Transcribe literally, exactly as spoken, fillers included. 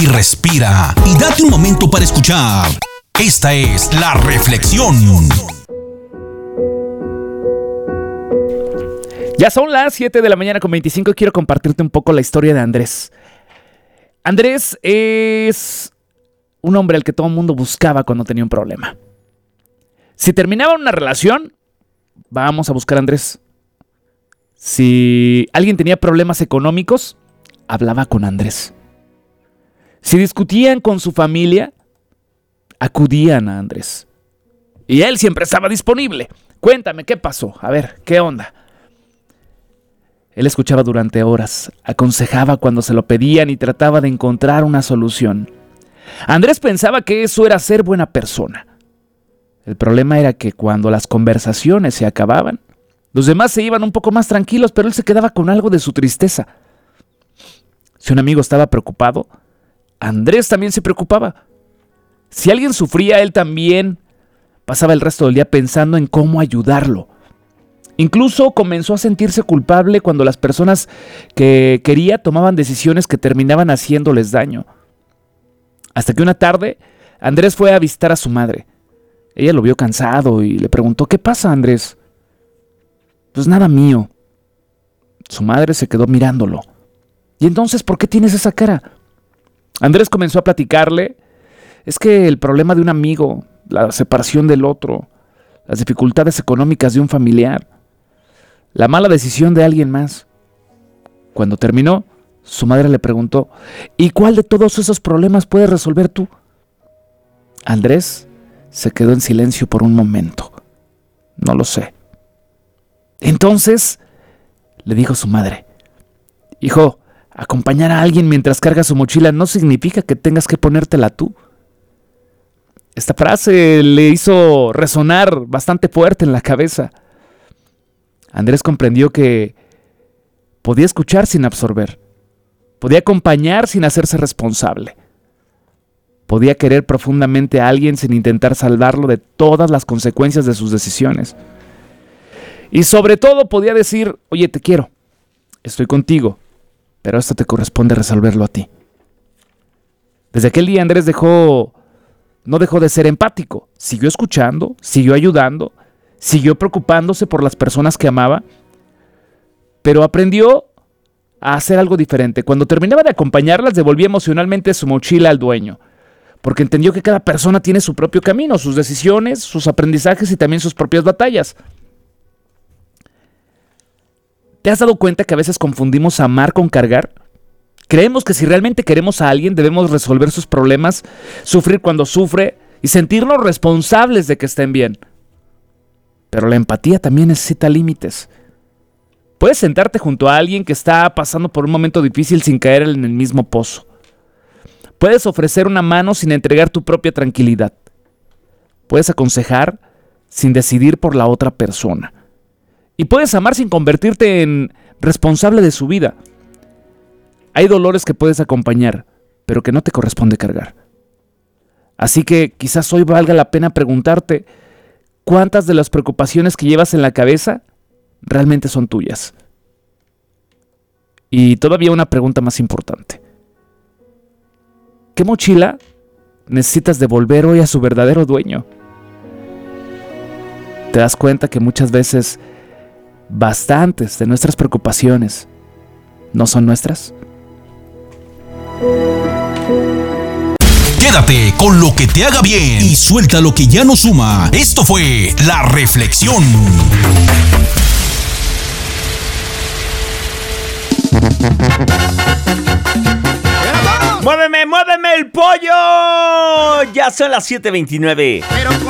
y respira y date un momento para escuchar. Esta es La Reflexión. Ya son las siete de la mañana con veinticinco y quiero compartirte un poco la historia de Andrés. Andrés es un hombre al que todo el mundo buscaba cuando tenía un problema. Si terminaba una relación, vamos a buscar a Andrés. Si alguien tenía problemas económicos, hablaba con Andrés. Si discutían con su familia, acudían a Andrés. Y él siempre estaba disponible. Cuéntame, ¿qué pasó? A ver, ¿qué onda? Él escuchaba durante horas, aconsejaba cuando se lo pedían y trataba de encontrar una solución. Andrés pensaba que eso era ser buena persona. El problema era que cuando las conversaciones se acababan, los demás se iban un poco más tranquilos, pero él se quedaba con algo de su tristeza. Si un amigo estaba preocupado, Andrés también se preocupaba. Si alguien sufría, él también pasaba el resto del día pensando en cómo ayudarlo. Incluso comenzó a sentirse culpable cuando las personas que quería tomaban decisiones que terminaban haciéndoles daño. Hasta que una tarde, Andrés fue a visitar a su madre. Ella lo vio cansado y le preguntó: ¿qué pasa, Andrés? Pues nada mío. Su madre se quedó mirándolo. ¿Y entonces por qué tienes esa cara? Andrés comenzó a platicarle. Es que el problema de un amigo, la separación del otro, las dificultades económicas de un familiar, la mala decisión de alguien más. Cuando terminó, su madre le preguntó: ¿y cuál de todos esos problemas puedes resolver tú? Andrés se quedó en silencio por un momento. No lo sé. Entonces, le dijo su madre: hijo, acompañar a alguien mientras carga su mochila no significa que tengas que ponértela tú. Esta frase le hizo resonar bastante fuerte en la cabeza. Andrés comprendió que podía escuchar sin absorber, podía acompañar sin hacerse responsable, podía querer profundamente a alguien sin intentar salvarlo de todas las consecuencias de sus decisiones. Y sobre todo podía decir: oye, te quiero, estoy contigo, pero esto te corresponde resolverlo a ti. Desde aquel día Andrés dejó, no dejó de ser empático, siguió escuchando, siguió ayudando, siguió preocupándose por las personas que amaba, pero aprendió a hacer algo diferente. Cuando terminaba de acompañarlas, devolvía emocionalmente su mochila al dueño, porque entendió que cada persona tiene su propio camino, sus decisiones, sus aprendizajes y también sus propias batallas. ¿Te has dado cuenta que a veces confundimos amar con cargar? Creemos que si realmente queremos a alguien debemos resolver sus problemas, sufrir cuando sufre y sentirnos responsables de que estén bien. Pero la empatía también necesita límites. Puedes sentarte junto a alguien que está pasando por un momento difícil sin caer en el mismo pozo. Puedes ofrecer una mano sin entregar tu propia tranquilidad. Puedes aconsejar sin decidir por la otra persona. Y puedes amar sin convertirte en responsable de su vida. Hay dolores que puedes acompañar, pero que no te corresponde cargar. Así que quizás hoy valga la pena preguntarte: ¿cuántas de las preocupaciones que llevas en la cabeza realmente son tuyas? Y todavía una pregunta más importante: ¿qué mochila necesitas devolver hoy a su verdadero dueño? ¿Te das cuenta que muchas veces bastantes de nuestras preocupaciones no son nuestras? Quédate con lo que te haga bien y suelta lo que ya no suma. Esto fue La Reflexión. ¡Muéveme, muéveme el pollo! Ya son las siete veintinueve. Pero con